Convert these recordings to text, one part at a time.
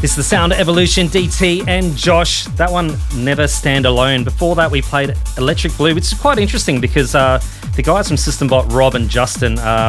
This is the Sound Evolution, DT and Josh. That one, Never Stand Alone. Before that, we played Electric Blue, which is quite interesting because the guys from System Bot, Rob and Justin,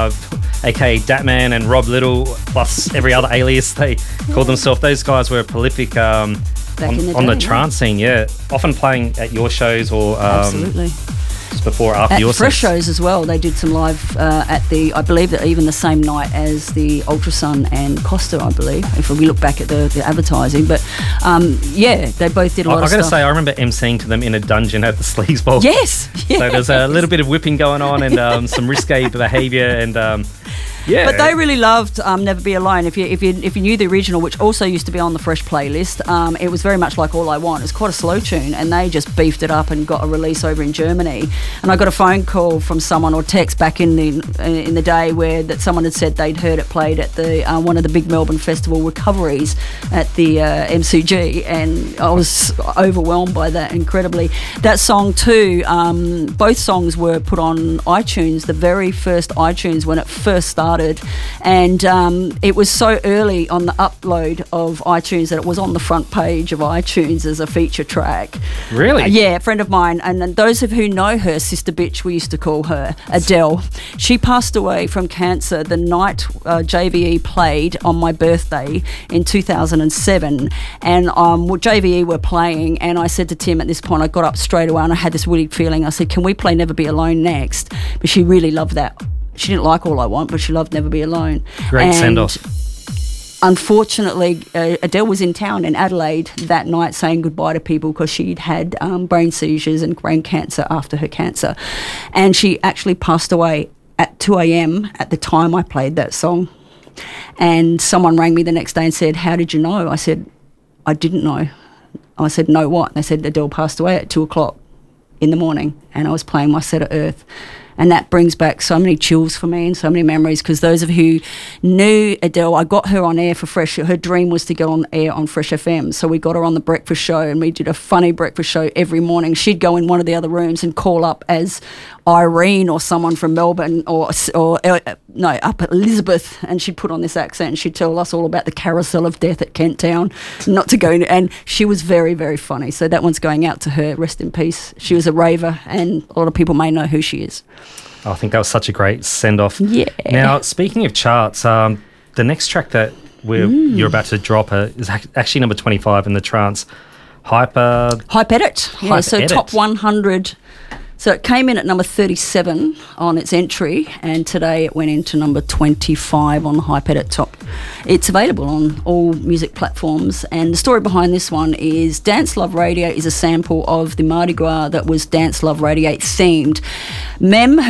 aka Datman and Rob Little, plus every other alias they called themselves, those guys were prolific on the trance scene, yeah. Often playing at your shows or absolutely. Just before or after at your Fresh sets. shows as well. They did some live at the, I believe that even the same night as the Ultrasun and Costa, I believe, if we look back at the advertising. But yeah, they both did a lot of stuff. I've got to say, I remember emceeing to them in a dungeon at the Sleaze Bowl. Yes. So there's a little bit of whipping going on and some risque behaviour and yeah. But they really loved Never Be Alone. If you knew the original, which also used to be on the Fresh playlist, it was very much like All I Want. It's quite a slow tune, and they just beefed it up and got a release over in Germany. And I got a phone call from someone or text back in the day that someone had said they'd heard it played at the one of the big Melbourne Festival recoveries at the MCG, and I was overwhelmed by that incredibly. That song too, both songs were put on iTunes, the very first iTunes when it first started. And it was so early on the upload of iTunes that it was on the front page of iTunes as a feature track. Really? Yeah, a friend of mine, and those of who know her, Sister Bitch, we used to call her, Adele. She passed away from cancer the night JVE played on my birthday in 2007, and JVE were playing, and I said to Tim at this point, I got up straight away and I had this weird feeling. I said, can we play Never Be Alone next? But she really loved that. She didn't like All I Want, but she loved Never Be Alone. Great send-off. Unfortunately, Adele was in town in Adelaide that night saying goodbye to people because she'd had brain seizures and brain cancer after her cancer. And she actually passed away at 2 a.m. at the time I played that song. And someone rang me the next day and said, how did you know? I said, I didn't know. I said, no what? They said Adele passed away at 2 o'clock in the morning, and I was playing my set of Earth. And that brings back so many chills for me and so many memories, because those of you who knew Adele, I got her on air for Fresh. Her dream was to get on air on Fresh FM. So we got her on the breakfast show, and we did a funny breakfast show every morning. She'd go in one of the other rooms and call up as Irene or someone from Melbourne or up at Elizabeth, and she'd put on this accent and she'd tell us all about the carousel of death at Kent Town, not to go in, and she was very, very funny. So that one's going out to her. Rest in peace. She was a raver, and a lot of people may know who she is. I think that was such a great send-off. Yeah. Now, speaking of charts, the next track that you're about to drop is actually number 25 in the trance. Hype Edit. Yeah, so top 100. So it came in at number 37 on its entry, and today it went into number 25 on the Hype Edit top. It's available on all music platforms, and the story behind this one is Dance Love Radio is a sample of the Mardi Gras that was Dance Love Radio themed. Mem,